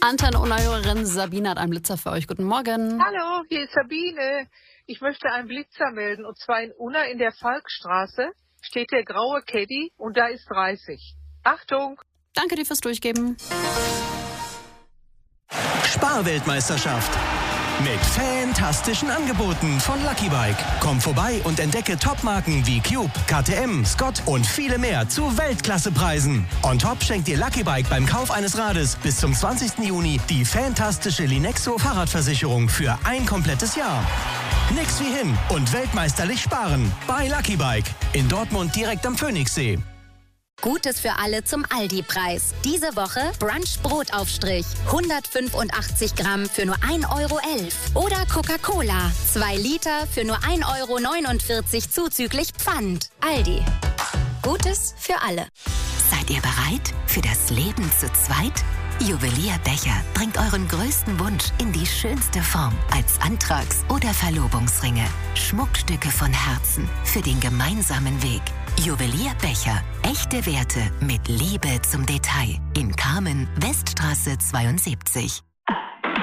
Antenne-Unna-Hörerin Sabine hat einen Blitzer für euch. Guten Morgen. Hallo, hier ist Sabine. Ich möchte einen Blitzer melden, und zwar in Unna in der Falkstraße steht der graue Caddy und da ist 30. Achtung! Danke dir fürs Durchgeben. Sparweltmeisterschaft. Mit fantastischen Angeboten von Lucky Bike. Komm vorbei und entdecke Topmarken wie Cube, KTM, Scott und viele mehr zu Weltklassepreisen. On top schenkt dir Lucky Bike beim Kauf eines Rades bis zum 20. Juni die fantastische Linexo Fahrradversicherung für ein komplettes Jahr. Nix wie hin und weltmeisterlich sparen bei Lucky Bike in Dortmund direkt am Phoenixsee. Gutes für alle zum Aldi-Preis. Diese Woche Brunch-Brotaufstrich. 185 Gramm für nur 1,11 €. Oder Coca-Cola. 2 Liter für nur 1,49 € zuzüglich Pfand. Aldi. Gutes für alle. Seid ihr bereit für das Leben zu zweit? Juwelierbecher bringt euren größten Wunsch in die schönste Form als Antrags- oder Verlobungsringe. Schmuckstücke von Herzen für den gemeinsamen Weg. Juwelierbecher. Echte Werte mit Liebe zum Detail. In Kamen, Weststraße 72.